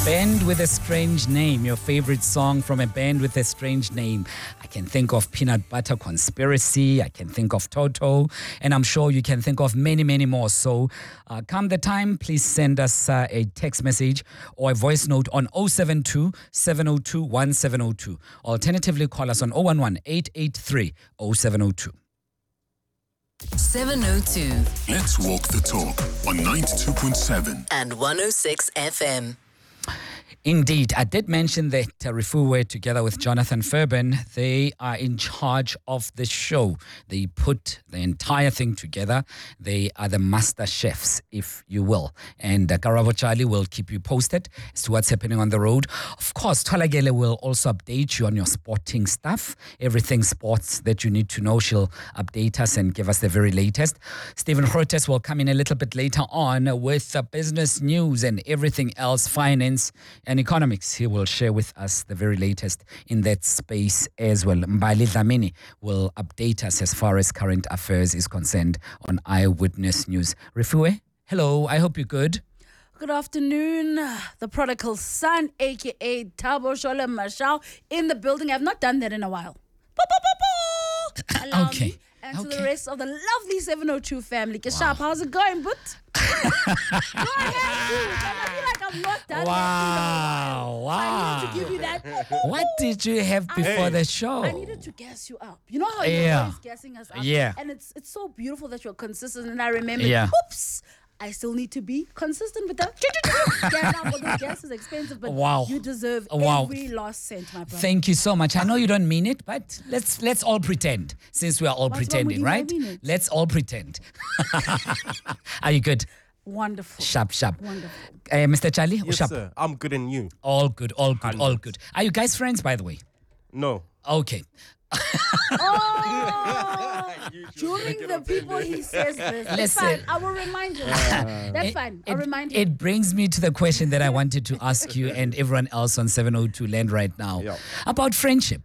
Band with a strange name, your favorite song from a band with a strange name. I can think of Peanut Butter Conspiracy, I can think of Toto, and I'm sure you can think of many, many more. So come the time, please send us a text message or a voice note on 072 702 1702. Alternatively, call us on 011 883 0702. 702 Let's walk the talk on 92.7 and 106 FM. Indeed, I did mention that Refuwe, together with Jonathan Furban, they are in charge of the show. They put the entire thing together. They are the master chefs, if you will. And Karabo Charlie will keep you posted as to what's happening on the road. Of course, Tolagele will also update you on your sporting stuff. Everything sports that you need to know, she'll update us and give us the very latest. Stephen Hortes will come in a little bit later on with business news and everything else, finance and economics. He will share with us the very latest in that space as well. Mbali Dlamini will update us as far as current affairs is concerned on Eyewitness News. Refuwe, hello, I hope you're good. Good afternoon, the prodigal son, aka Thabo Shole Mashao, in the building. I've not done that in a while. Allow Okay. me. And to the rest of the lovely 702 family. Keshap, how's it going, but? Go ahead, dude. I feel like I've not done that. Wow. I needed to give you that. What did you have before the show? I needed to gas you up. You know how you're Yeah. always gassing us up? Yeah. And it's so beautiful that you're consistent. And I remember, Yeah. oops, I still need to be consistent with that. Gas up, although gas is expensive, but Wow. you deserve Wow. every last cent, my brother. Thank you so much. I know you don't mean it, but let's all pretend, since we are all What's wrong with pretending, you? I right? mean it. Let's all pretend. Are you good? Wonderful. Sharp. Wonderful. Mr. Charlie? Yes, Sharp. sir. I'm good and you. All good. Are you guys friends, by the way? No. Okay. Oh, during the people he says this. That's Listen. fine. I will remind you. That's fine. I'll remind you. It brings me to the question that I wanted to ask you and everyone else on 702 Land right now Yeah. about friendship.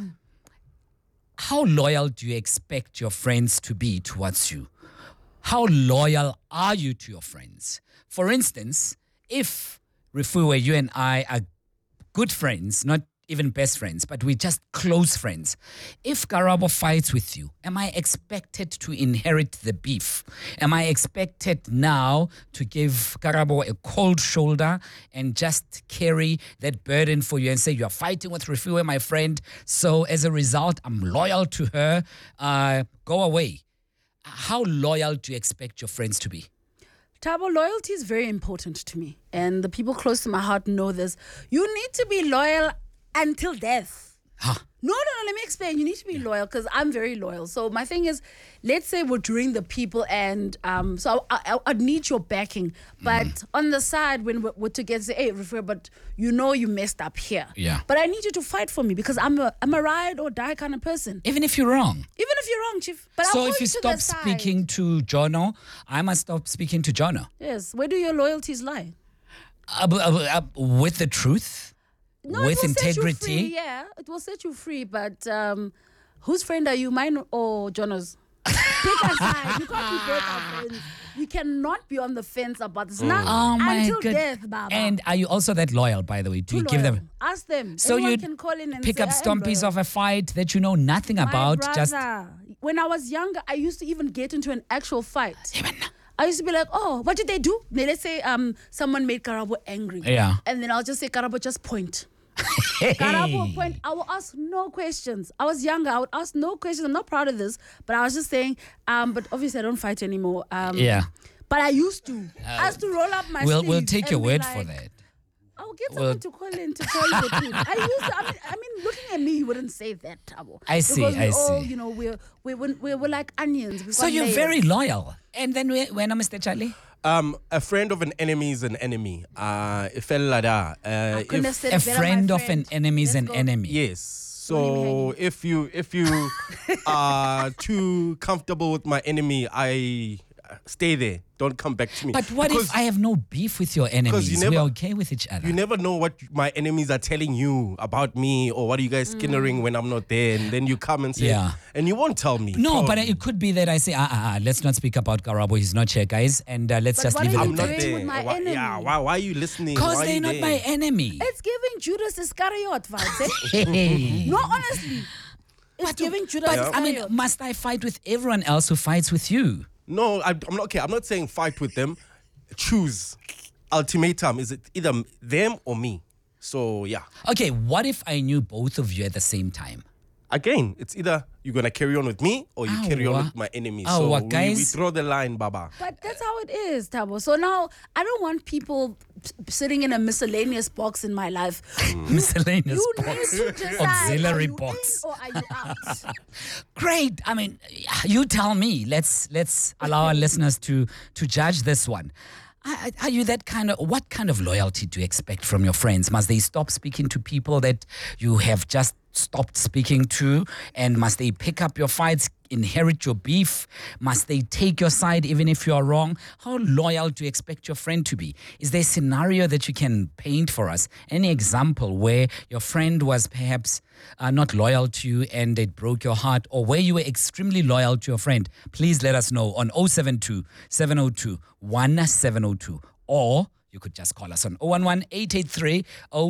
How loyal do you expect your friends to be towards you? How loyal are you to your friends? For instance, if Refuwe, you and I are good friends, not even best friends, but we're just close friends. If Karabo fights with you, am I expected to inherit the beef? Am I expected now to give Karabo a cold shoulder and just carry that burden for you and say, you're fighting with Refuwe, my friend, so as a result, I'm loyal to her, go away. How loyal do you expect your friends to be? Thabo, loyalty is very important to me. And the people close to my heart know this. You need to be loyal until death. Huh. No, let me explain. You need to be loyal because I'm very loyal. So my thing is, let's say we're during the people and so I'd need your backing. But on the side, when we're together, say, hey, Refuwe, but you know you messed up here. Yeah. But I need you to fight for me because I'm a ride or die kind of person. Even if you're wrong. Even if you're wrong, Chief. But So I'll if hold you to stop the side. speaking to Jono, I must stop speaking to Jono. Yes. Where do your loyalties lie? With the truth, No, with it will set you integrity. free, yeah, it will set you free. But whose friend are you, mine or Jono's? Pick a side. You can't be both our friends. You cannot be on the fence about this. Now, Oh my until God. death, Baba. And are you also that loyal, by the way? Do you give Loyal. them? Ask them. So Anyone you can call in and pick say, up I am stompies loyal. of a fight that you know nothing My about? brother, Just when I was younger, I used to even get into an actual fight. I used to be like, oh, what did they do? Let's say someone made Karabo angry. Yeah. And then I'll just say, Karabo, just point. Karabo will point. I will ask no questions. I was younger. I would ask no questions. I'm not proud of this, but I was just saying, but obviously I don't fight anymore. Yeah. But I used to. I used to roll up my We'll sleeves take and your be word like, for that. I'll get someone to call in to tell you the truth. I used to. I mean, looking at me, you wouldn't say that, Thabo. I see, Because we I all, see. you know, we're like onions. We've So got you're layers. very loyal. And then when Mr. Charlie? A friend of an enemy is an enemy. It felt like that. I couldn't have said A it better, my friend of an enemy is Let's an go. enemy. Yes. Don't leave me So hanging. if you are too comfortable with my enemy, I stay there. Don't come back to me. But what if I have no beef with your enemies? We're okay with each other. You never know what my enemies are telling you about me, or what are you guys skinnering when I'm not there, and then you come and say, and you won't tell me. No, but probably. it could be that I say, let's not speak about Karabo. He's not here, guys, and let's just leave it I'm at not that. there. with my enemy? Why are you listening? Because Why are they're you not there? my enemy. It's giving Judas Iscariot vibes, eh? Hey. No, honestly. It's giving Judas But I mean, Iscariot. must I fight with everyone else who fights with you? No, I'm not. Okay, I'm not saying fight with them. Choose. Ultimatum. Is it either them or me? So yeah. Okay, what if I knew both of you at the same time? Again, it's either you're gonna carry on with me or you carry on with my enemies. So we guys. draw the line, Baba. But that's how it is, Tabo. So now I don't want people sitting in a miscellaneous box in my life. Miscellaneous You box. need to decide, Auxiliary are you box. in or are you out? Great. I mean, you tell me. Let's allow our listeners to judge this one. Are you that kind of, what kind of loyalty do you expect from your friends? Must they stop speaking to people that you have just stopped speaking to? And must they pick up your fights, inherit your beef? Must they take your side even if you are wrong? How loyal do you expect your friend to be? Is there a scenario that you can paint for us? Any example where your friend was perhaps not loyal to you and it broke your heart, or where you were extremely loyal to your friend? Please let us know on 072 702 1702, or you could just call us on 011 883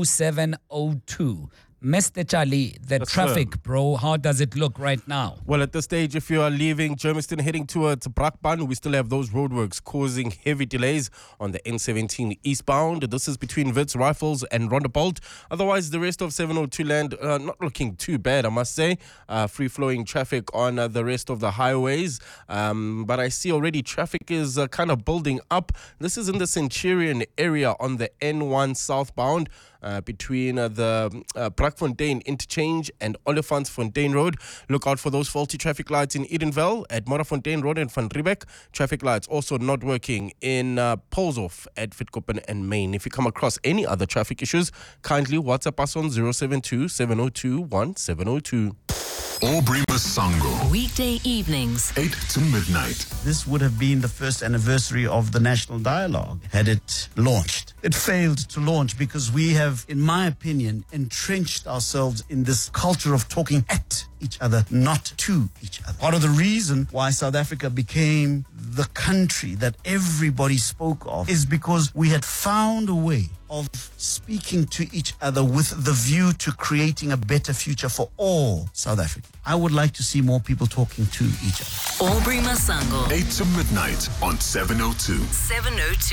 0702. Mr. Charlie, the traffic, bro, how does it look right now? Well, at this stage, if you are leaving Germiston heading towards Brakpan, we still have those roadworks causing heavy delays on the N17 eastbound. This is between Wits Rifles and Rondebolt. Otherwise, the rest of 702 land not looking too bad, I must say. Free-flowing traffic on the rest of the highways. But I see already traffic is kind of building up. This is in the Centurion area on the N1 southbound. Between the Brakfontein interchange and Olifantsfontein Road. Look out for those faulty traffic lights in Edenville at Morafontein Road and Van Riebeck. Traffic lights also not working in Polshof at Witkoppen and Main. If you come across any other traffic issues, kindly WhatsApp us on 072 702 1702. Aubrey Masango, Weekday evenings. 8 to midnight. This would have been the first anniversary of the National Dialogue had it launched. It failed to launch because we have, in my opinion, entrenched ourselves in this culture of talking at each other, not to each other. Part of the reason why South Africa became the country that everybody spoke of is because we had found a way of speaking to each other with the view to creating a better future for all South Africans. I would like to see more people talking to each other. Aubrey Masango. 8 to midnight on 702. 702.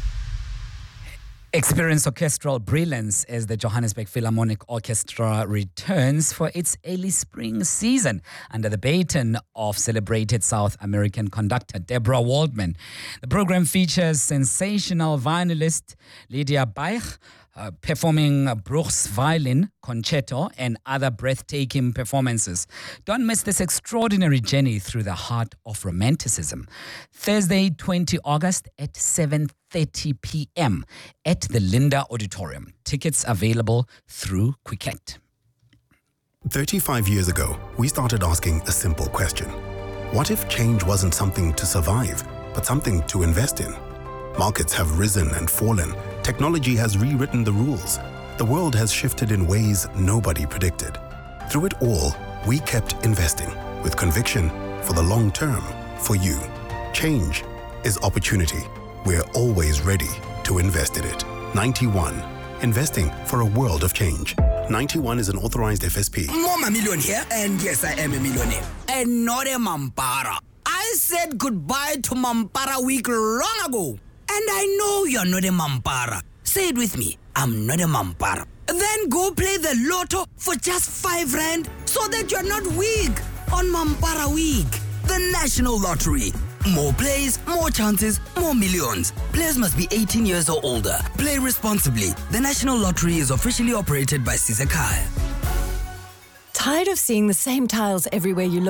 Experience orchestral brilliance as the Johannesburg Philharmonic Orchestra returns for its early spring season under the baton of celebrated South American conductor Deborah Waldman. The program features sensational violinist Lydia Baich, performing Bruch's violin concerto and other breathtaking performances. Don't miss this extraordinary journey through the heart of romanticism. Thursday, 20 August at 7:30 p.m. at the Linda Auditorium. Tickets available through Quicket. 35 years ago, we started asking a simple question. What if change wasn't something to survive, but something to invest in? Markets have risen and fallen. Technology has rewritten the rules. The world has shifted in ways nobody predicted. Through it all, we kept investing with conviction for the long term, for you. Change is opportunity. We're always ready to invest in it. 91. Investing for a world of change. 91 is an authorized FSP. Mama Million here, and yes, I am a millionaire. And not a Mampara. I said goodbye to Mampara week long ago. And I know you're not a Mampara. Say it with me. I'm not a Mampara. Then go play the lotto for just 5 rand so that you're not weak on Mampara week. The National Lottery. More plays, more chances, more millions. Players must be 18 years or older. Play responsibly. The National Lottery is officially operated by Sizakai. Tired of seeing the same tiles everywhere you look?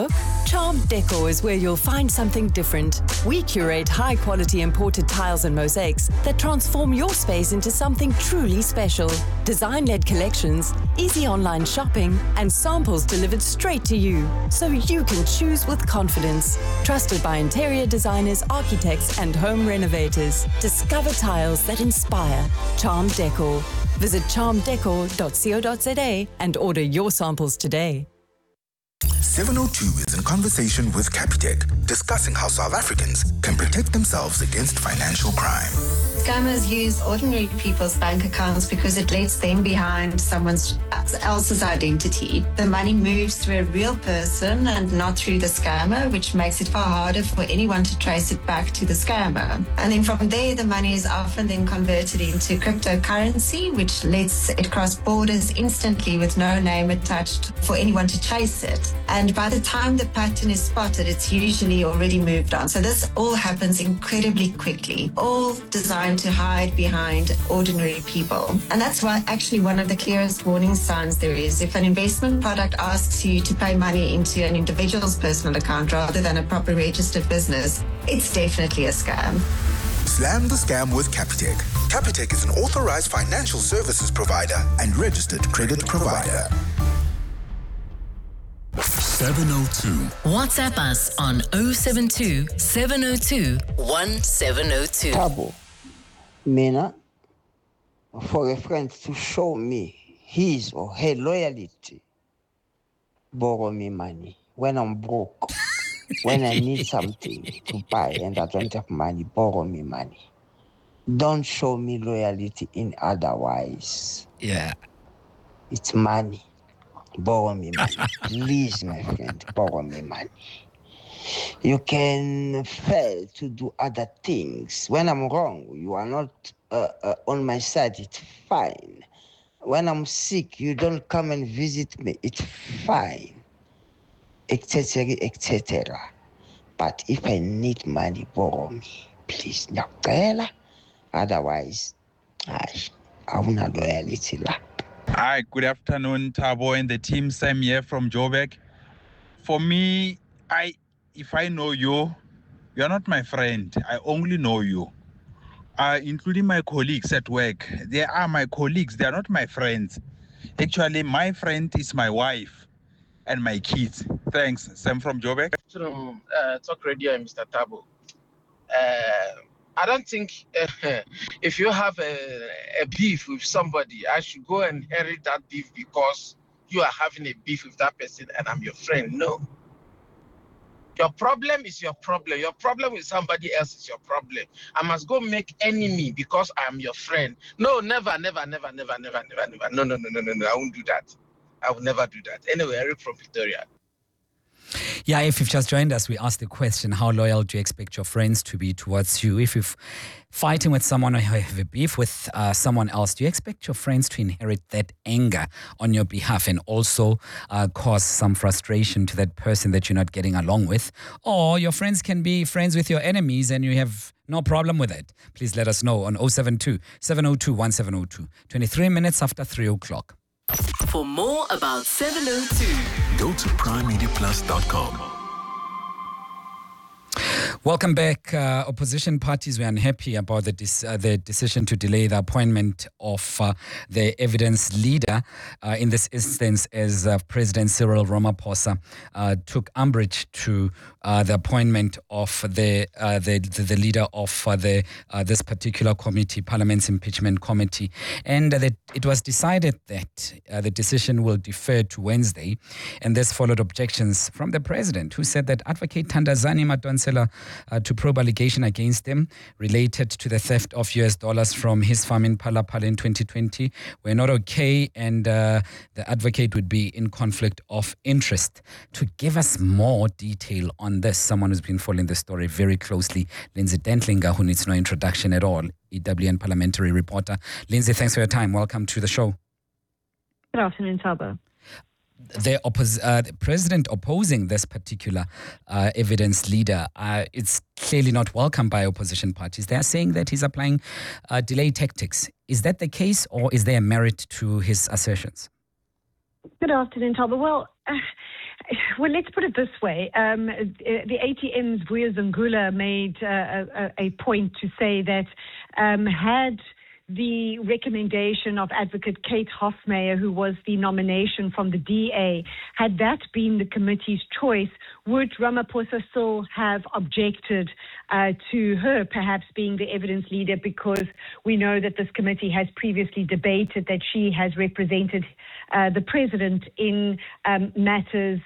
Charm Decor is where you'll find something different. We curate high-quality imported tiles and mosaics that transform your space into something truly special. Design-led collections, easy online shopping, and samples delivered straight to you, so you can choose with confidence. Trusted by interior designers, architects, and home renovators. Discover tiles that inspire. Charm Decor. Visit charmdecor.co.za and order your samples today. 702 is in conversation with Capitec, discussing how South Africans can protect themselves against financial crime. Scammers use ordinary people's bank accounts because it lets them behind someone else's identity. The money moves through a real person and not through the scammer, which makes it far harder for anyone to trace it back to the scammer. And then from there, the money is often then converted into cryptocurrency, which lets it cross borders instantly with no name attached for anyone to chase it. And by the time the pattern is spotted, it's usually already moved on. So this all happens incredibly quickly, all designed to hide behind ordinary people. And that's why actually one of the clearest warning signs there is. If an investment product asks you to pay money into an individual's personal account rather than a proper registered business, it's definitely a scam. Slam the scam with Capitec. Capitec is an authorized financial services provider and registered credit provider. 702. WhatsApp us on 072 702 1702. Tabo, Mina, for a friend to show me his or her loyalty, borrow me money. When I'm broke, when I need something to buy and I don't have money, borrow me money. Don't show me loyalty in otherwise. Yeah. It's money. Borrow me money. Please, my friend, borrow me money. You can fail to do other things. When I'm wrong, you are not on my side, it's fine. When I'm sick, you don't come and visit me, it's fine. Etc., etc. But if I need money, borrow me. Please, Nyakela. Otherwise, I have no loyalty. Hi, good afternoon, Tabo and the team. Sam here from Joburg. For me, if I know you, you're not my friend. I only know you. Including my colleagues at work. They are my colleagues. They are not my friends. Actually, my friend is my wife and my kids. Thanks. Sam from Joburg. Talk Radio, Mr. Tabo. I don't think if you have a beef with somebody, I should go and inherit that beef because you are having a beef with that person and I'm your friend. No. Your problem is your problem. Your problem with somebody else is your problem. I must go make enemy because I am your friend. No, never, never, never, never, never, never, never. No. I won't do that. I will never do that. Anyway, Eric from Victoria. Yeah, if you've just joined us, we asked the question, how loyal do you expect your friends to be towards you? If you're fighting with someone or you have a beef with someone else, do you expect your friends to inherit that anger on your behalf and also cause some frustration to that person that you're not getting along with? Or your friends can be friends with your enemies and you have no problem with it? Please let us know on 072 702 1702, 23 minutes after 3 o'clock. For more about 702, Go to primemediaplus.com. Welcome back. Opposition parties were unhappy about the decision to delay the appointment of the evidence leader. In this instance, as President Cyril Ramaphosa took umbrage to the appointment of the leader of this particular committee, Parliament's Impeachment Committee, and it was decided that the decision will defer to Wednesday, and this followed objections from the president, who said that Advocate Thandazani Madonsela to probe allegation against him related to the theft of US dollars from his farm in Phalaphala in 2020 were not okay, and the advocate would be in conflict of interest. To give us more detail on this, someone who's been following the story very closely, Lindsay Dentlinger, who needs no introduction at all, EWN parliamentary reporter. Lindsay, thanks for your time. Welcome to the show. Good afternoon, Tabo. The president opposing this particular evidence leader, it's clearly not welcomed by opposition parties. They are saying that he's applying delay tactics. Is that the case, or is there merit to his assertions? Good afternoon, Tabo. Well, Well, let's put it this way. The ATM's Vuya Zungula made a point to say that had the recommendation of Advocate Kate Hofmeyr, who was the nomination from the DA, had that been the committee's choice, would Ramaphosa still have objected to her perhaps being the evidence leader, because we know that this committee has previously debated that she has represented the president in matters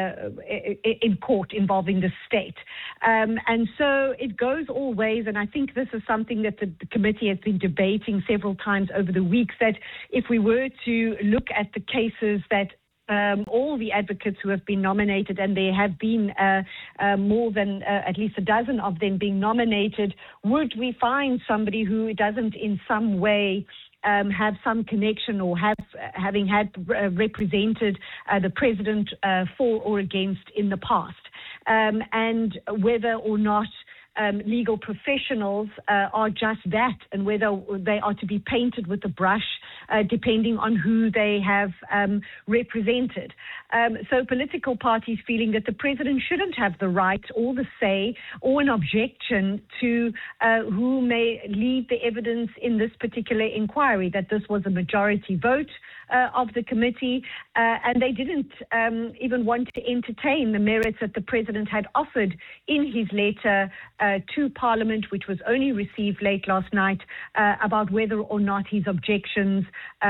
in court involving the state. And so it goes all ways, and I think this is something that the committee has been debating several times over the weeks, that if we were to look at the cases that all the advocates who have been nominated, and there have been more than at least a dozen of them being nominated, would we find somebody who doesn't in some way have some connection or having had represented the president for or against in the past, and whether or not legal professionals are just that, and whether they are to be painted with a brush depending on who they have represented. So political parties feeling that the president shouldn't have the right or the say or an objection to who may lead the evidence in this particular inquiry, that this was a majority vote of the committee, and they didn't even want to entertain the merits that the president had offered in his letter to Parliament, which was only received late last night, about whether or not his objections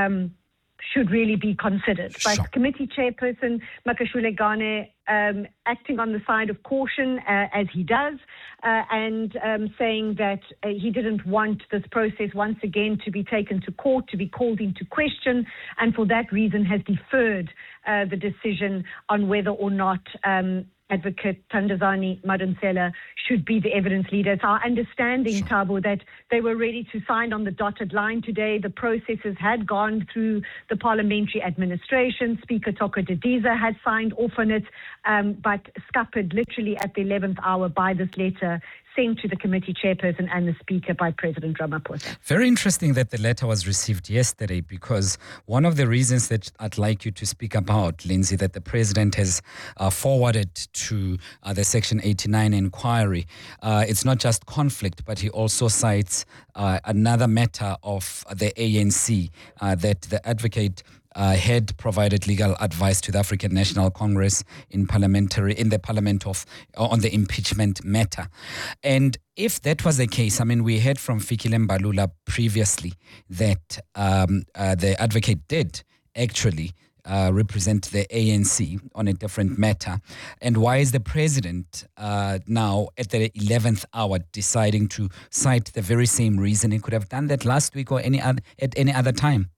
should really be considered. But committee chairperson Makashule Gane acting on the side of caution, as he does, and saying that he didn't want this process once again to be taken to court, to be called into question, and for that reason has deferred the decision on whether or not Advocate Thandazani Madonsela should be the evidence leader. It's our understanding, Thabo, that they were ready to sign on the dotted line today. The processes had gone through the parliamentary administration. Speaker Toko Didiza had signed off on it, but scuppered literally at the 11th hour by this letter sent to the committee chairperson and the speaker by President Ramaphosa. Very interesting that the letter was received yesterday, because one of the reasons that I'd like you to speak about, Lindsay, that the president has forwarded to the Section 89 inquiry, it's not just conflict, but he also cites another matter of the ANC, that the advocate had provided legal advice to the African National Congress in the parliament on the impeachment matter. And if that was the case, I mean, we heard from Fikile Mbalula previously that the advocate did actually represent the ANC on a different matter. And why is the president now at the 11th hour deciding to cite the very same reason? He could have done that last week or at any other time.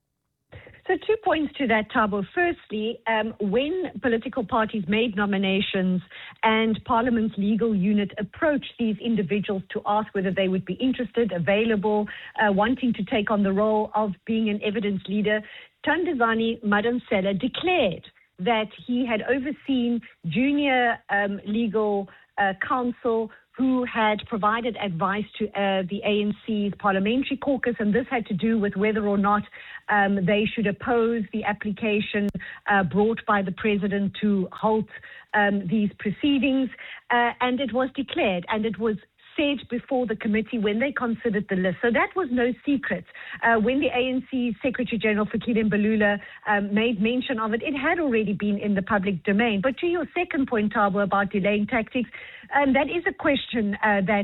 So 2 points to that, Thabo. Firstly, when political parties made nominations and Parliament's legal unit approached these individuals to ask whether they would be interested, available, wanting to take on the role of being an evidence leader, Thandazani Madonsela declared that he had overseen junior legal counsel who had provided advice to the ANC's parliamentary caucus, and this had to do with whether or not they should oppose the application brought by the president to halt these proceedings. And it was declared, and it was said before the committee when they considered the list. So that was no secret. When the ANC Secretary General Fikile Mbalula made mention of it, it had already been in the public domain. But to your second point, Thabo, about delaying tactics, that is a question that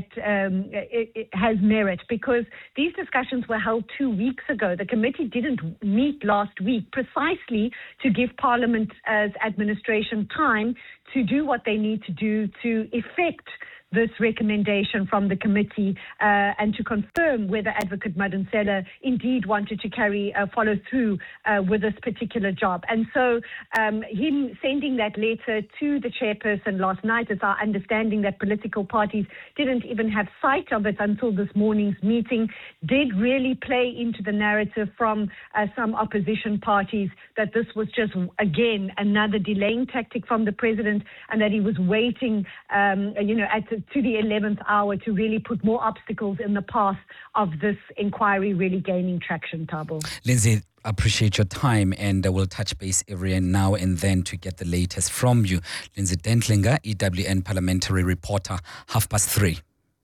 it has merit, because these discussions were held 2 weeks ago. The committee didn't meet last week precisely to give Parliament's administration time to do what they need to do to effect this recommendation from the committee and to confirm whether Advocate Madonsela indeed wanted to follow through with this particular job. And so him sending that letter to the chairperson last night, it's our understanding that political parties didn't even have sight of it until this morning's meeting, did really play into the narrative from some opposition parties that this was just, again, another delaying tactic from the president, and that he was waiting, at to the 11th hour to really put more obstacles in the path of this inquiry really gaining traction, Thabo. Lindsay, appreciate your time, and we'll touch base every now and then to get the latest from you. Lindsay Dentlinger, EWN parliamentary reporter, 3:30.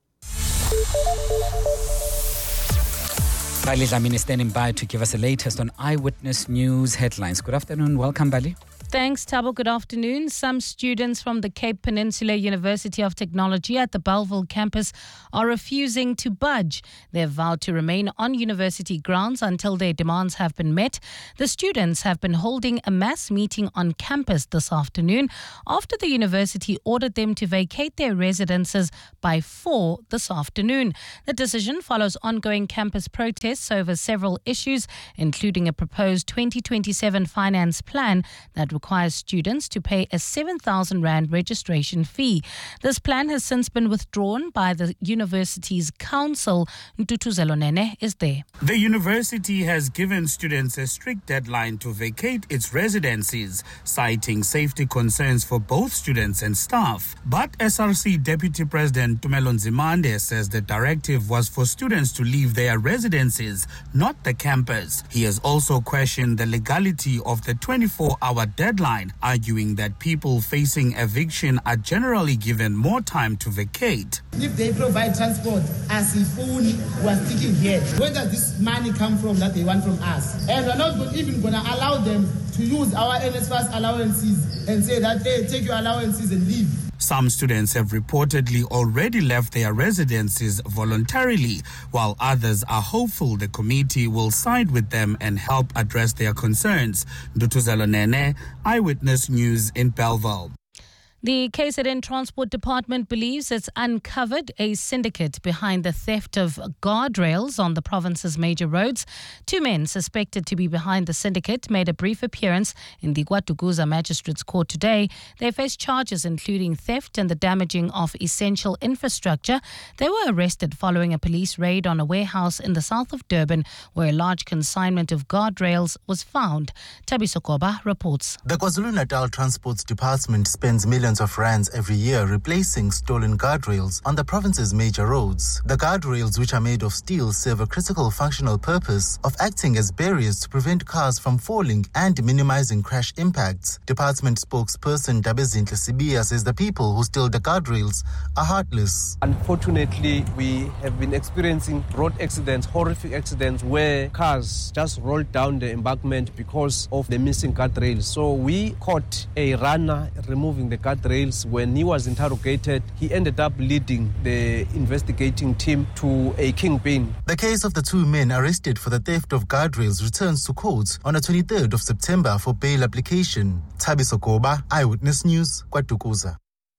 Bali Dlamini standing by to give us the latest on Eyewitness News headlines. Good afternoon. Welcome, Bali. Thanks, Thabo. Good afternoon. Some students from the Cape Peninsula University of Technology at the Bellville campus are refusing to budge. They've vowed to remain on university grounds until their demands have been met. The students have been holding a mass meeting on campus this afternoon after the university ordered them to vacate their residences by 4 this afternoon. The decision follows ongoing campus protests over several issues, including a proposed 2027 finance plan that requires students to pay a 7,000 Rand registration fee. This plan has since been withdrawn by the university's council. Ntutu Zelonene is there. The university has given students a strict deadline to vacate its residencies, citing safety concerns for both students and staff. But SRC Deputy President Tumelo Nzimande says the directive was for students to leave their residences, not the campus. He has also questioned the legality of the 24-hour deadline, arguing that people facing eviction are generally given more time to vacate. If they provide transport, as if we are sticking here, where does this money come from that they want from us? And we're not even going to allow them to use our NSFAS allowances and say that, hey, take your allowances and leave. Some students have reportedly already left their residences voluntarily, while others are hopeful the committee will side with them and help address their concerns. Dutuzelo Nene, Eyewitness News in Bellville. The KZN Transport Department believes it's uncovered a syndicate behind the theft of guardrails on the province's major roads. 2 men suspected to be behind the syndicate made a brief appearance in the KwaDukuza Magistrates Court today. They face charges including theft and the damaging of essential infrastructure. They were arrested following a police raid on a warehouse in the south of Durban where a large consignment of guardrails was found. Tabiso Koba reports. The KwaZulu-Natal Transport Department spends millions of rands every year replacing stolen guardrails on the province's major roads. The guardrails, which are made of steel, serve a critical functional purpose of acting as barriers to prevent cars from falling and minimizing crash impacts. Department spokesperson Dabezinhle Sibia says the people who steal the guardrails are heartless. Unfortunately, we have been experiencing road accidents, horrific accidents, where cars just roll down the embankment because of the missing guardrails. So we caught a runner removing the guardrails. When he was interrogated, he ended up leading the investigating team to a kingpin. The case of the 2 men arrested for the theft of guardrails returns to court on the 23rd of September for bail application. Tabiso Koba, Eyewitness News, KwaDukuza.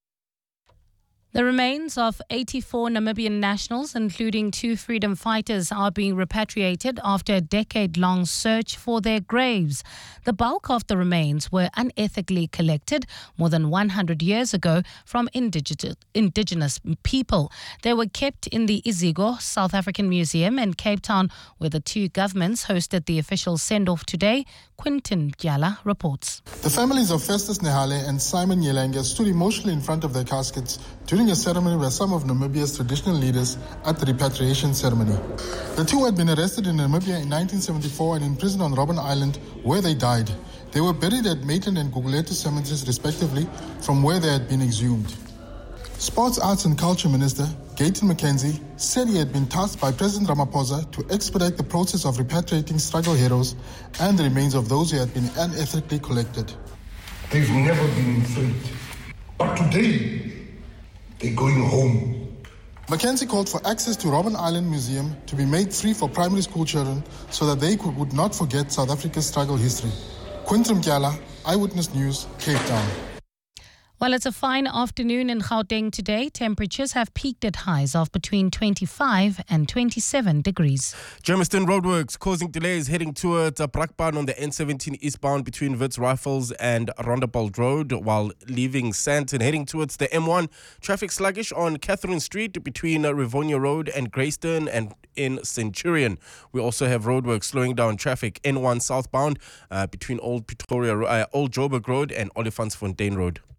The remains of 84 Namibian nationals, including 2 freedom fighters, are being repatriated after a decade-long search for their graves. The bulk of the remains were unethically collected more than 100 years ago from indigenous people. They were kept in the Izigo South African Museum in Cape Town, where the 2 governments hosted the official send-off today. Quinton Gyala reports. The families of Festus Nehale and Simon Yelanga stood emotionally in front of their caskets during a ceremony where some of Namibia's traditional leaders at the repatriation ceremony. The 2 had been arrested in Namibia in 1974 and imprisoned on Robben Island, where they died. They were buried at Maitland and Guguletu cemeteries, respectively, from where they had been exhumed. Sports, Arts and Culture Minister Gayton McKenzie said he had been tasked by President Ramaphosa to expedite the process of repatriating struggle heroes and the remains of those who had been unethically collected. They've never been freed. But today, they're going home. McKenzie called for access to Robben Island Museum to be made free for primary school children so that they would not forget South Africa's struggle history. Quinton Gyala, Eyewitness News, Cape Town. Well, it's a fine afternoon in Gauteng today. Temperatures have peaked at highs of between 25 and 27 degrees. Germiston roadworks causing delays heading towards Brakpan on the N17 eastbound between Wits Rifles and Rondebold Road, while leaving Sandton heading towards the M1. Traffic sluggish on Catherine Street between Rivonia Road and Greystone and in Centurion. We also have roadworks slowing down traffic N1 southbound between Old Joburg Road and Olifantsfontein Road.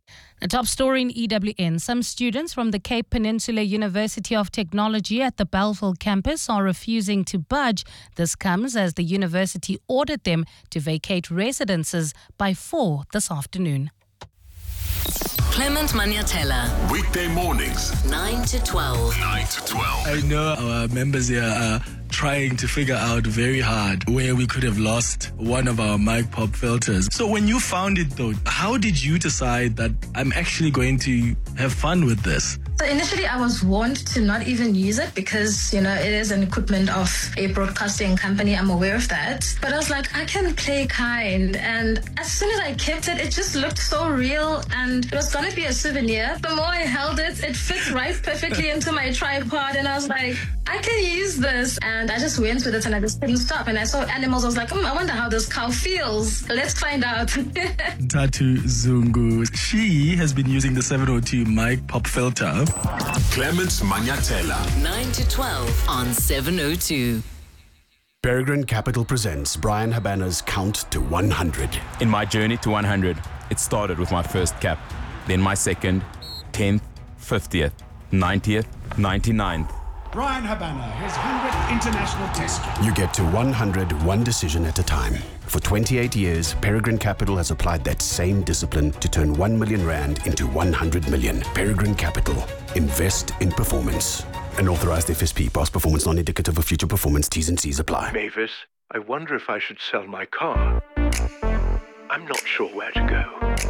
A top story in EWN. Some students from the Cape Peninsula University of Technology at the Bellville campus are refusing to budge. This comes as the university ordered them to vacate residences by 4 this afternoon. Clement Maniatella. Weekday mornings, 9 to 12. 9 to 12. I know our members here are trying to figure out very hard where we could have lost one of our mic pop filters. So when you found it though, how did you decide that I'm actually going to have fun with this? So initially I was warned to not even use it because, it is an equipment of a broadcasting company. I'm aware of that. But I was like, I can play kind. And as soon as I kept it, it just looked so real and it was going to be a souvenir. The more I held it, it fit right perfectly into my tripod. And I was like, I can use this. And I just went with it and I just couldn't stop. And I saw animals. I was like, I wonder how this cow feels. Let's find out. Tatu Zungu, she has been using the 702 mic pop filter. Clement Maniatella. 9 to 12 on 702. Peregrine Capital presents Brian Habana's Count to 100. In my journey to 100, it started with my first cap, then my second, 10th, 50th, 90th, 99th. Brian Habana, his 100th international test. You get to 100 one decision at a time. For 28 years, Peregrine Capital has applied that same discipline to turn 1 million rand into 100 million. Peregrine Capital. Invest in performance. An authorized FSP. Past performance non-indicative of future performance. T's and C's apply. Mavis, I wonder if I should sell my car. I'm not sure where to go.